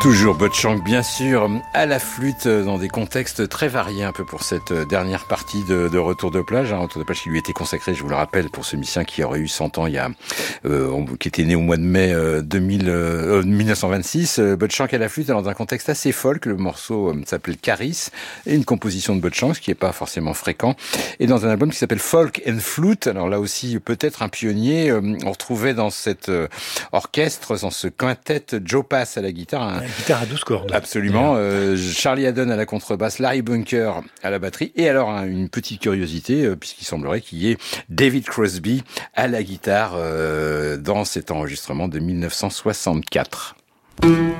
Toujours Bud Shank, bien sûr, à la flûte, dans des contextes très variés, un peu pour cette dernière partie de Retour de plage. Retour de plage qui lui était consacré, je vous le rappelle, pour ce musicien qui aurait eu 100 ans, qui était né au mois de mai 1926. Bud Shank à la flûte, dans un contexte assez folk. Le morceau s'appelle Caris, et une composition de Bud Shank, ce qui n'est pas forcément fréquent. Et dans un album qui s'appelle Folk and Flute, alors là aussi, peut-être un pionnier, on retrouvait dans cet orchestre, dans ce quintet, Joe Pass à la guitare, une guitare à 12 cordes. Absolument. Charlie Haddon à la contrebasse, Larry Bunker à la batterie. Et alors, une petite curiosité, puisqu'il semblerait qu'il y ait David Crosby à la guitare dans cet enregistrement de 1964.